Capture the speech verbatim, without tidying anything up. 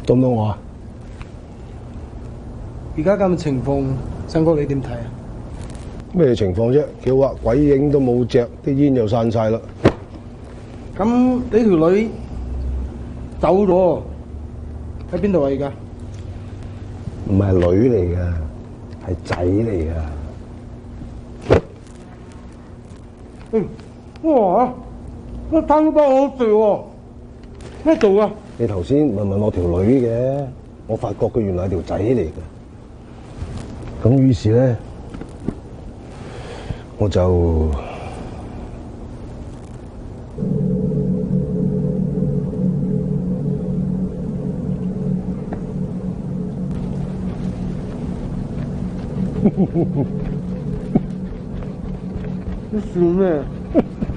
懂唔懂我啊？ 而家咁嘅情況，新哥你點睇啊？ 咩情況啫？叫啊，鬼影都冇隻，啲煙又散晒啦。 咁你條女走咗，喺邊度啊？而家唔係女嚟噶，係仔嚟噶。 嗯，哇！我貪包好食喎，咩做啊？ 你頭先問問我條女嘅，我發覺佢原來係條仔嚟嘅。咁於是咧，我就你笑咩？